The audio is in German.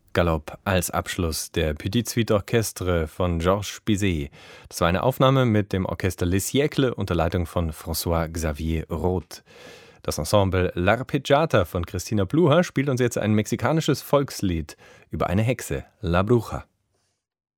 Galopp als Abschluss der Petite Suite Orchestre von Georges Bizet. Das war eine Aufnahme mit dem Orchester Les Siècles unter Leitung von François-Xavier Roth. Das Ensemble L'Arpeggiata von Christina Pluhar spielt uns jetzt ein mexikanisches Volkslied über eine Hexe, La Bruja.